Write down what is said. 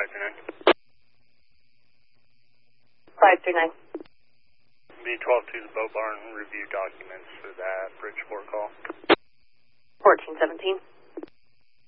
539. 539. B12 to the boat barn, review documents for that Bridgeport call. 1417.